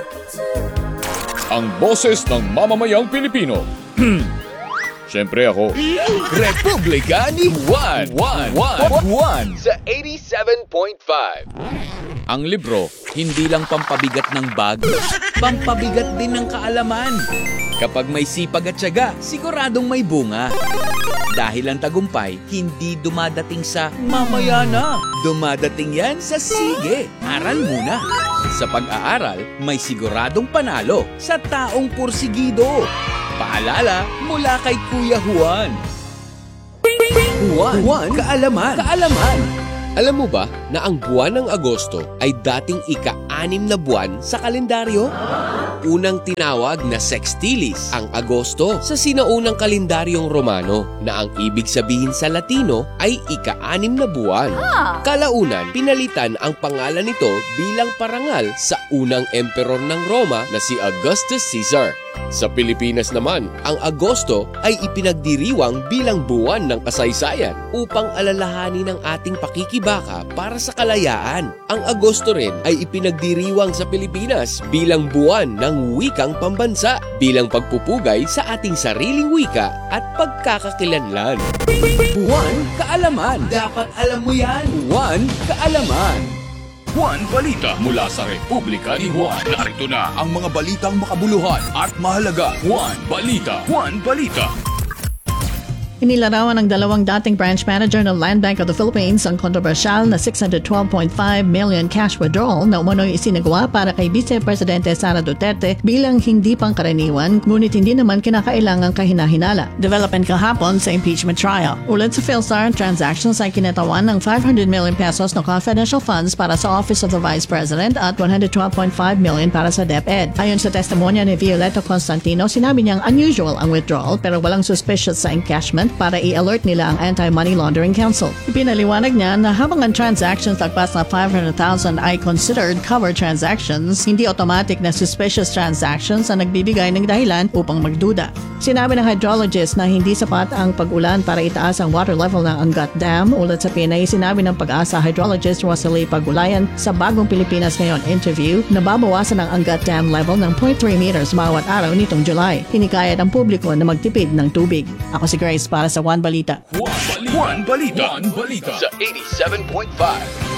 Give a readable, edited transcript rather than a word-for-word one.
Ang boses ng mamamayang Pilipino. Siyempre ako. Republika ni Juan sa 87.5. Ang libro, hindi lang pampabigat ng bag, pampabigat din ng kaalaman. Kapag may sipag at tiyaga, siguradong may bunga. Dahil ang tagumpay, hindi dumadating sa mamaya na. Dumadating yan sa sige. Aral muna. Sa pag-aaral, may siguradong panalo sa taong pursigido. Paalala mula kay Kuya Juan. Juan, kaalaman. Alam mo ba na ang buwan ng Agosto ay dating ika-6 na buwan sa kalendaryo? Unang tinawag na sextilis ang Agosto sa sinaunang kalendaryong Romano na ang ibig sabihin sa Latino ay ika-6 na buwan. Kalaunan, pinalitan ang pangalan nito bilang parangal sa unang emperor ng Roma na si Augustus Caesar. Sa Pilipinas naman, ang Agosto ay ipinagdiriwang bilang buwan ng kasaysayan upang alalahanin ang ating pakikibaka para sa kalayaan. Ang Agosto rin ay ipinagdiriwang sa Pilipinas bilang buwan ng wikang pambansa, bilang pagpupugay sa ating sariling wika at pagkakakilanlan. Juan, kaalaman. Dapat alam mo yan. Juan, kaalaman. Juan Balita mula sa Republika ni Juan. Narito na ang mga balitang makabuluhan at mahalaga. Juan Balita. Inilarawan ng dalawang dating branch manager ng Land Bank of the Philippines ang kontrobersyal na 612.5 million cash withdrawal na umano'y isinagawa para kay Vice Presidente Sara Duterte bilang hindi pangkaraniwan ngunit hindi naman kinakailangang kahinahinala. Development kahapon sa impeachment trial. Ulat sa PhilStar, transactions ay kinatawan ng 500 million pesos na confidential funds para sa Office of the Vice President at 112.5 million para sa DepEd. Ayon sa testimonya ni Violeta Constantino, sinabi niyang unusual ang withdrawal pero walang suspicious sa encashment para i-alert nila ang Anti-Money Laundering Council. Ipinaliwanag niya na habang ang transactions lagpas na 500,000 ay considered covered transactions, hindi automatic na suspicious transactions ang nagbibigay ng dahilan upang magduda. Sinabi ng hydrologist na hindi sapat ang pag-ulan para itaas ang water level ng Angat Dam. Ulat sa PNA, sinabi ng Pag-asa hydrologist Rosalie Pagulayan sa Bagong Pilipinas Ngayon interview na babawasan ang Angat Dam level ng 0.3 meters bawat araw nitong July. Hinikayat ang publiko na magtipid ng tubig. Ako si Grace para sa Juan Balita. Juan Balita. Sa 87.5.